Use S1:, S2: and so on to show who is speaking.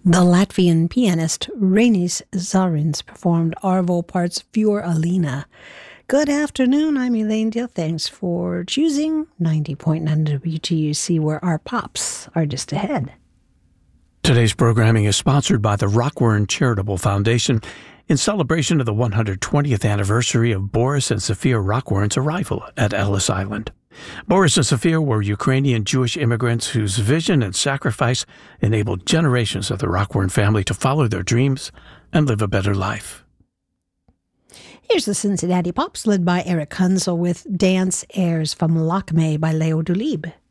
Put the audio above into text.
S1: The Latvian pianist Reinis Zarins performed Arvo Part's Fior Alina. Good afternoon, I'm Elaine Dill. Thanks for choosing 90.9 WTUC, where our pops are just ahead.
S2: Today's programming is sponsored by the Rockburn Charitable Foundation in celebration of the 120th anniversary of Boris and Sophia Rockburn's arrival at Ellis Island. Boris and Sophia were Ukrainian Jewish immigrants whose vision and sacrifice enabled generations of the Rockburn family to follow their dreams and live a better life.
S1: Here's the Cincinnati Pops, led by Eric Hunzel with Dance Airs from Lakme by Leo Dulib.